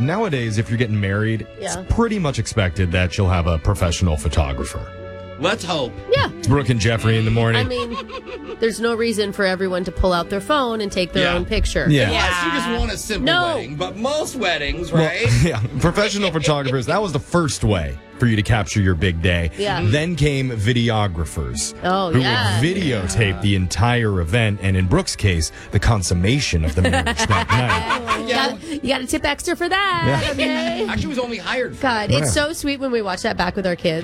nowadays, if you're getting married, it's pretty much expected that you'll have a professional photographer. Let's hope. Yeah. It's Brooke and Jeffrey in the morning. I mean, there's no reason for everyone to pull out their phone and take their own picture. Yeah. Unless you just want a simple wedding. But most weddings, right? Well, yeah. Professional photographers, that was the first way for you to capture your big day. Yeah. Then came videographers who would videotape the entire event, and in Brooke's case, the consummation of the marriage that night. You got to tip extra for that. Yeah. Okay. Actually, was only hired for God, it's so sweet when we watch that back with our kids.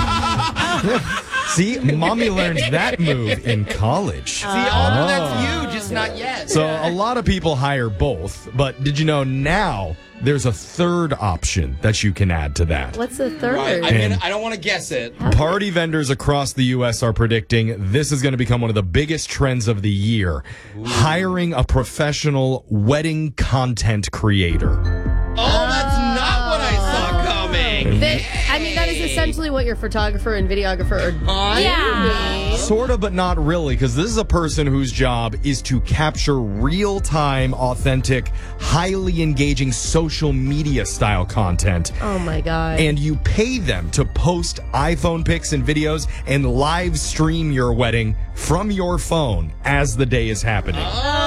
See, mommy learned that move in college. See, all that's you, just not yet. So a lot of people hire both, but did you know now there's a third option that you can add to that? What's the third? Right. I mean, I don't want to guess it. Party vendors across the U.S. are predicting this is going to become one of the biggest trends of the year. Hiring a professional wedding content creator. Oh, that's not what I saw coming. That is essentially what your photographer and videographer are doing. Yeah. Sort of, but not really, because this is a person whose job is to capture real-time, authentic, highly engaging social media style content. Oh, my God. And you pay them to post iPhone pics and videos and live stream your wedding from your phone as the day is happening.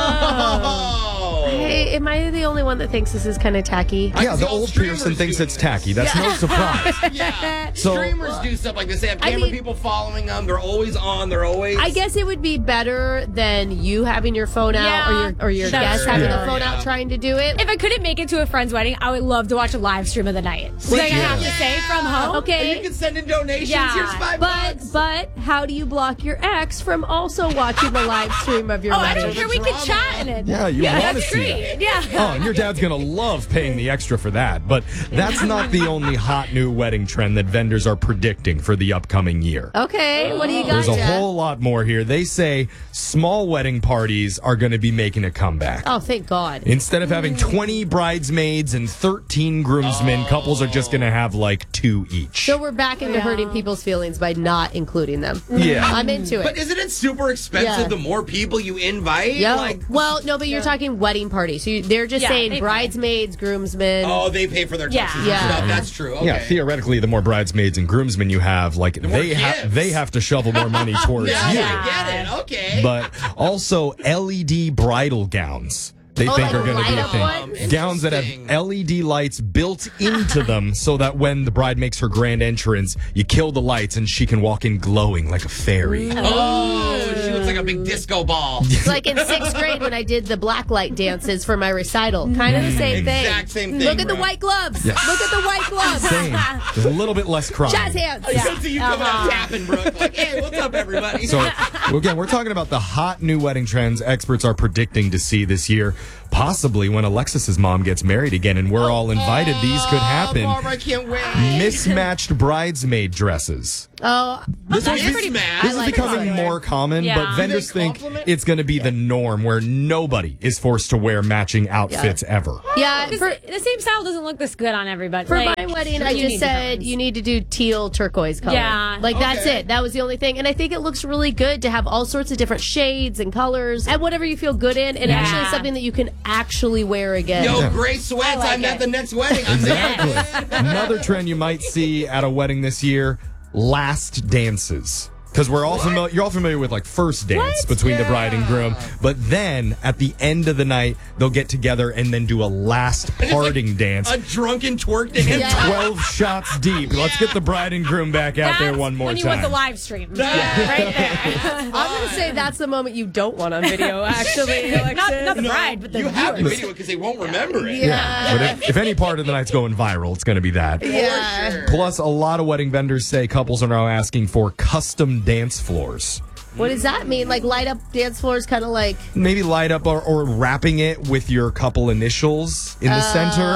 Hey, am I the only one that thinks this is kind of tacky? Yeah, the old Pearson thinks it's tacky. That's no surprise. Yeah. So, streamers do stuff like this. They have camera people following them. They're always on. They're always... I guess it would be better than you having your phone out or your guest having a phone out trying to do it. If I couldn't make it to a friend's wedding, I would love to watch a live stream of the night. Like I have to say from home. Okay. And you can send in donations. Yeah. Here's $5. But how do you block your ex from also watching the live stream of your I wedding? don't care. We could chat in it. yeah, you want to That's see great. that. Yeah. Oh, and your dad's going to love paying the extra for that. But that's not the only hot new wedding trend that vendors are predicting for the upcoming year. Okay, what do you got, There's a Jeff? whole lot more here. They say small wedding parties are going to be making a comeback. Oh, thank God. Instead of having 20 bridesmaids and 13 groomsmen, couples are just going to have like 2 each. So we're back into hurting people's feelings by not including them. Yeah. I'm into it. But isn't it super expensive the more people you invite? Yeah. Like, well, no, but you're talking wedding party. So they're just saying they bridesmaids, groomsmen. oh, they pay for their tuxes and stuff. That's true. Okay. Yeah, theoretically, the more bridesmaids and groomsmen you have, like they have to shovel more money towards Yeah, you. I get it. Okay. But also LED bridal gowns. They think are going to be a thing. Gowns that have LED lights built into them so that when the bride makes her grand entrance, you kill the lights and she can walk in glowing like a fairy. Oh, she looks like a big disco ball. It's like in 6th grade when I did the blacklight dances for my recital. Kind of the same thing. Exact same thing. Look at the white gloves. Yes. Look at the white gloves. Same. There's a little bit less crime. Jazz hands. I see you coming out tapping, Brooke. Like, hey, what's up, everybody? So, again, we're talking about the hot new wedding trends experts are predicting to see this year. Possibly when Alexis's mom gets married again and we're all invited, these could happen. Barbara, I can't wait. Mismatched bridesmaid dresses. Oh, This That's is pretty mad. This is becoming more common, but vendors think it's going to be the norm where nobody is forced to wear matching outfits ever. yeah. The same style doesn't look this good on everybody. For my wedding, I just said you need to do teal turquoise color. Yeah. Like, that's it. That was the only thing. And I think it looks really good to have all sorts of different shades and colors and whatever you feel good in. And actually something that you can actually wear again. Yo, gray sweats. I'm at the next wedding. I'm Exactly. Another trend you might see at a wedding this year, last dances. Because you're all familiar with like first dance between the bride and groom, but then at the end of the night they'll get together and then do a last parting dance. A drunken twerk dance. 12 shots deep. Let's get the bride and groom back out there one more when you time. want the live stream. Right there. I'm going to say that's the moment you don't want on video, actually. not the bride, but the You have to viewers. video it because they won't remember it. Yeah. But if any part of the night's going viral, it's going to be that. Yeah. Sure. Plus, a lot of wedding vendors say couples are now asking for custom dance floors. What does that mean? Like light up dance floors, kind of like... Maybe light up or wrapping it with your couple initials in the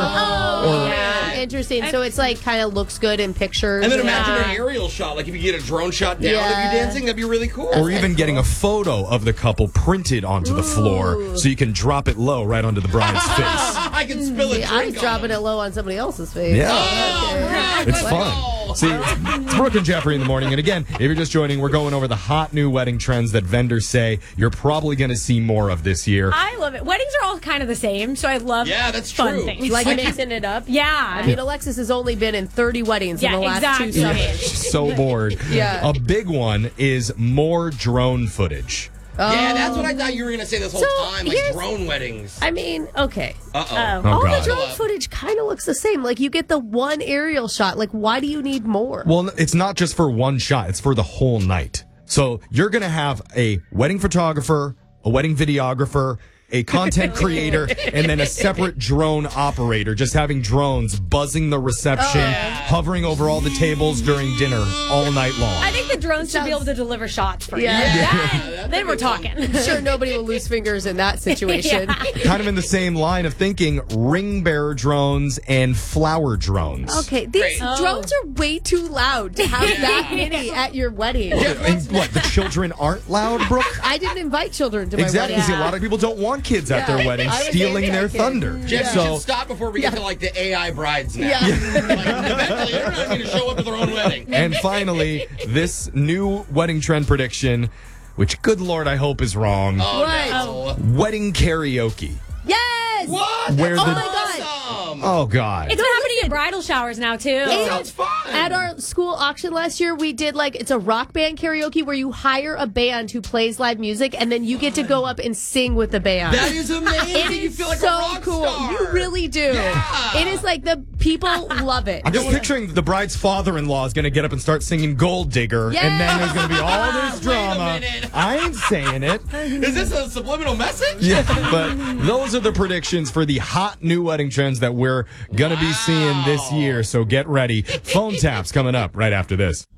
center. Interesting. So it's like kind of looks good in pictures. And then imagine an aerial shot. Like if you get a drone shot down of you dancing, that'd be really cool. Or even getting a photo of the couple printed onto the floor so you can drop it low right onto the bride's face. I can spill a drink I was dropping on it low on somebody else's face. Yeah. Oh, okay. It's fun. See, it's Brooke and Jeffrey in the morning. And again, if you're just joining, we're going over the hot new wedding trends that vendors say you're probably going to see more of this year. I love it. Weddings are all kind of the same, so I love that's fun true. things. Like mixing it up. Yeah. I mean, Alexis has only been in 30 weddings in the last 2 summers. She's so bored. Yeah. A big one is more drone footage. Yeah, that's what I thought you were going to say this whole So, time, like here's- drone weddings. I mean, okay. Uh-oh. All God. the drone footage kind of looks the same. Like, you get the one aerial shot. Like, why do you need more? Well, it's not just for one shot, it's for the whole night. So you're going to have a wedding photographer, a wedding videographer, a content creator, and then a separate drone operator, just having drones buzzing the reception, hovering over all the tables during dinner all night long. I think the drones should be able to deliver shots for Yeah. you. Then we're talking. I'm sure nobody will lose fingers in that situation. Kind of in the same line of thinking, ring bearer drones and flower drones. Okay, these drones are way too loud to have that many at your wedding. And what, the children aren't loud, Brooke? I didn't invite children to my Exactly. wedding. See, a lot of people don't want kids at their wedding I was stealing their anti-kid. thunder. Jeff, you So should stop before we get to like the AI brides now. Yeah. Like, eventually, they're not going to show up to their own wedding. And finally, this new wedding trend prediction, which good Lord, I hope is wrong. Oh, no. Wedding karaoke. Yes! What? Where That's the- my God. awesome. Oh, God. It's what happening in bridal showers now, too. That sounds fun. At our school auction last year, we did it's a rock band karaoke where you hire a band who plays live music and then you get to go up and sing with the band. That is amazing. It You is feel like so a rock cool. star. You really do. Yeah. It is like the people love it. I'm just picturing the bride's father-in-law is going to get up and start singing Gold Digger, and then there's going to be all this Wait a drama. minute. I ain't saying it. Is this a subliminal message? Yeah, but those are the predictions for the hot new wedding trends that we're going to be seeing this year, so get ready. Phone taps coming up right after this.